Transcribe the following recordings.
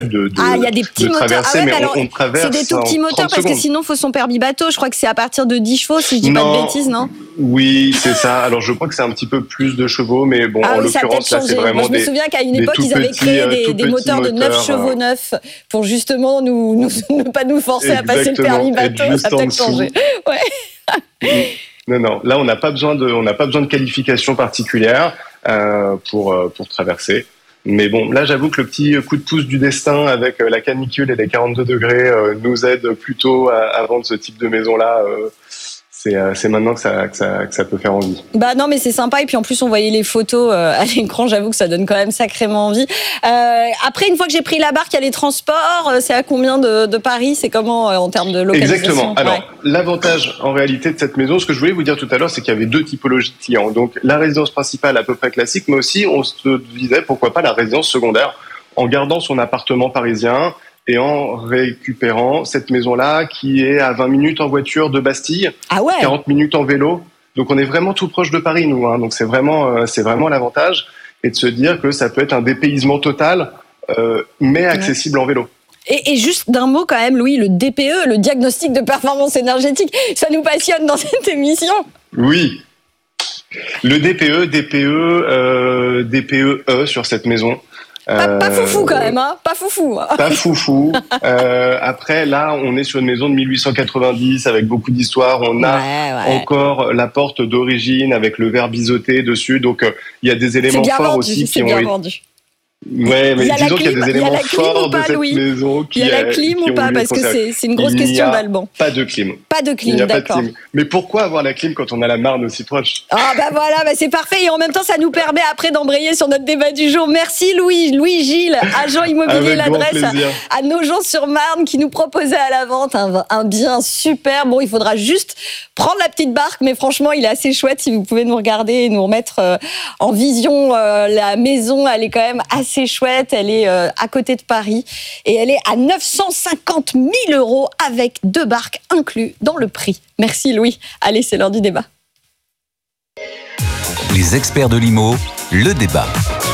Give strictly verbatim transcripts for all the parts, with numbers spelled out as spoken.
de, de Ah, il y a des petits de moteurs. traverser, Ah ouais, mais alors, on, on traverse c'est des tout petits moteurs parce secondes. que sinon, il faut son permis bateau. Je crois que c'est à partir de dix chevaux, si je dis non, pas de bêtises, non? Oui, c'est ça. Alors, je crois que c'est un petit peu plus de chevaux, mais bon, Ah en oui, ça a peut-être l'occurrence, là, c'est changé. vraiment Moi, je me des, souviens qu'à une des époque, tout ils avaient petits, créé euh, des, tout des petits moteurs de neuf moteurs, chevaux euh, neufs pour justement nous, nous, ne pas nous forcer à passer le Exactement, permis être bateau. juste Ça a en peut-être dessous. changé. Ouais. Non, non. Là, on n'a pas besoin de, on n'a pas besoin de qualification particulière euh, pour euh, pour traverser. Mais bon, là, j'avoue que le petit coup de pouce du destin avec euh, la canicule et les quarante-deux degrés euh, nous aide plutôt à, à vendre ce type de maison-là. Euh, c'est, euh, c'est maintenant que ça, que ça, que ça peut faire envie. Bah non, mais c'est sympa. Et puis en plus, on voyait les photos euh, à l'écran. J'avoue que ça donne quand même sacrément envie. Euh, après, une fois que j'ai pris la barque, il y a les transports. C'est à combien de, de Paris? C'est comment euh, en termes de localisation? Exactement. Alors, ouais. L'avantage en réalité de cette maison, ce que je voulais vous dire tout à l'heure, c'est qu'il y avait deux typologies de clients. Donc, la résidence principale à peu près classique, mais aussi, on se disait, pourquoi pas la résidence secondaire, en gardant son appartement parisien et en récupérant cette maison-là qui est à vingt minutes en voiture de Bastille, ah ouais. quarante minutes en vélo. Donc, on est vraiment tout proche de Paris, nous. Hein. Donc, c'est vraiment, euh, c'est vraiment l'avantage. Et de se dire que ça peut être un dépaysement total, euh, mais accessible ouais. en vélo. Et, et juste d'un mot quand même, Louis, le D P E, le diagnostic de performance énergétique, ça nous passionne dans cette émission. Oui. Le D P E, D P E, euh, D P E E sur cette maison. Pas, pas foufou quand même, hein. Pas foufou. Pas foufou. euh, après, là, on est sur une maison de mille huit cent quatre-vingt-dix avec beaucoup d'histoire. On a ouais, ouais. encore la porte d'origine avec le verre biseauté dessus. Donc, euh, il y a des éléments forts vendu, aussi qui c'est ont bien été... vendu. Ouais, mais disons qu'il y a des éléments il y a forts pas, de cette Louis maison qui Il y a la clim ou pas? Parce que c'est, c'est une grosse question d'Alban. Pas de clim. Pas de clim, d'accord. Pas de clim. Mais pourquoi avoir la clim quand on a la Marne aussi proche? Ah bah voilà, bah c'est parfait. Et en même temps, ça nous permet après d'embrayer sur notre débat du jour. Merci Louis, Louis Gilles, agent immobilier, l'adresse à, à Nogent-sur-Marne, qui nous proposait à la vente un, un bien super. Bon, il faudra juste prendre la petite barque, mais franchement, il est assez chouette. Si vous pouvez nous regarder et nous remettre euh, en vision euh, la maison, elle est quand même assez chouette. Elle est euh, à côté de Paris et elle est à neuf cent cinquante mille euros avec deux barques inclus dans le prix. Merci Louis. Allez, c'est l'heure du débat. Les experts de l'I M O, le débat.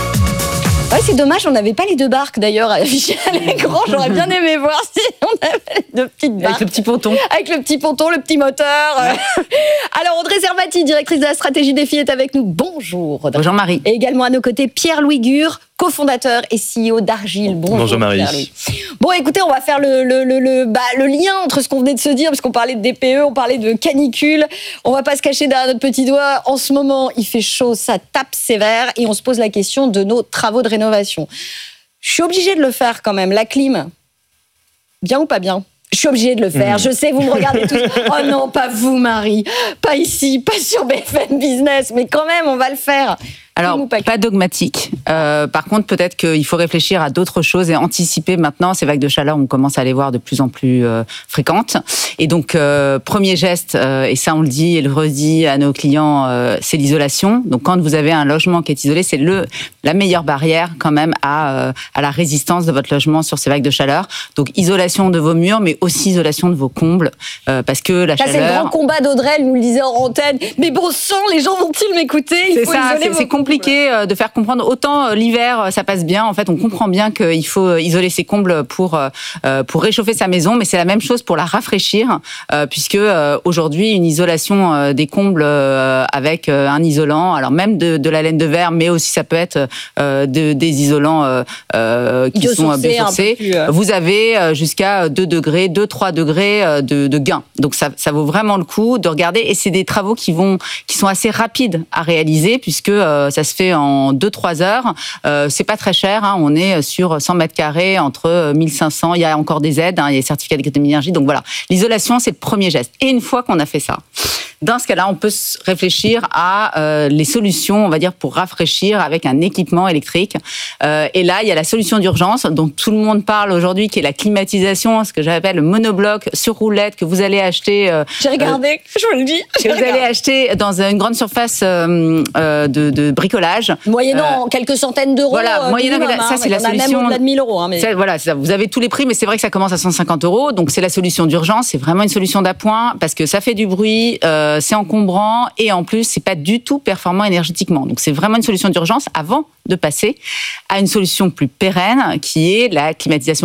Ouais, c'est dommage, on n'avait pas les deux barques d'ailleurs affichées à l'écran. J'aurais bien aimé voir si on avait les deux petites barques. Avec le petit ponton. Avec le petit ponton, le petit moteur. Ouais. Alors, Audrey Servati, directrice de la stratégie défi, est avec nous. Bonjour Audrey. Bonjour Marie. Et également à nos côtés, Pierre-Louis Gure, cofondateur et C E O d'Argile. Bonjour, Bonjour Marie. Pierre-Louis. Bon, écoutez, on va faire le, le, le, le, bah, le lien entre ce qu'on venait de se dire, parce qu'on parlait de D P E, on parlait de canicule. On va pas se cacher derrière notre petit doigt. En ce moment, il fait chaud, ça tape sévère, et on se pose la question de nos travaux de rénovation. Je suis obligée de le faire quand même. La clim, bien ou pas bien ? Je suis obligée de le faire. Mmh. Je sais, vous me regardez tous. Oh non, pas vous, Marie. Pas ici, pas sur B F M Business. Mais quand même, on va le faire. Alors, pas, pas dogmatique. Euh, par contre, peut-être qu'il faut réfléchir à d'autres choses et anticiper maintenant. Ces vagues de chaleur, on commence à les voir de plus en plus euh, fréquentes. Et donc, euh, premier geste, euh, et ça on le dit et le redit à nos clients, euh, c'est l'isolation. Donc, quand vous avez un logement qui est isolé, c'est le la meilleure barrière quand même à, euh, à la résistance de votre logement sur ces vagues de chaleur. Donc, isolation de vos murs, mais aussi isolation de vos combles, euh, parce que la ça, chaleur... c'est le grand combat d'Audrey, elle nous le disait en antenne. Mais bon sang, les gens vont-ils m'écouter? Il c'est faut ça, isoler c'est, vos c'est compliqué de faire comprendre. Autant l'hiver, ça passe bien. En fait, on comprend bien qu'il faut isoler ses combles pour euh, pour réchauffer sa maison, mais c'est la même chose pour la rafraîchir, euh, puisque euh, aujourd'hui, une isolation euh, des combles euh, avec euh, un isolant, alors même de, de la laine de verre, mais aussi ça peut être euh, de, des isolants euh, euh, qui sont biosourcés. Plus, euh... Vous avez jusqu'à deux degrés, deux trois degrés de, de gain. Donc ça, ça vaut vraiment le coup de regarder. Et c'est des travaux qui vont, qui sont assez rapides à réaliser, puisque euh, ça se fait en deux trois heures. Euh, c'est pas très cher, hein, on est sur cent mètres carrés, entre mille cinq cents, il y a encore des aides, hein, il y a les certificats d'économie d'énergie. Donc voilà, l'isolation, c'est le premier geste. Et une fois qu'on a fait ça, dans ce cas-là, on peut réfléchir à euh, les solutions, on va dire, pour rafraîchir avec un équipement électrique. Euh, et là, il y a la solution d'urgence dont tout le monde parle aujourd'hui, qui est la climatisation, ce que j'appelle le monobloc sur roulette que vous allez acheter. Euh, J'ai regardé, euh, je vous le dis. Que vous regardé. allez acheter dans une grande surface euh, euh, de, de bricolage. Moyennant euh, quelques centaines d'euros. Voilà, moyennant, minimum, ça hein, c'est la solution. Même au-delà de mille euros. Hein, mais... c'est, voilà, c'est ça. Vous avez tous les prix, mais c'est vrai que ça commence à cent cinquante euros. Donc c'est la solution d'urgence. C'est vraiment une solution d'appoint parce que ça fait du bruit, euh, c'est encombrant et en plus c'est pas du tout performant énergétiquement. Donc c'est vraiment une solution d'urgence avant de passer à une solution plus pérenne qui est la climatisation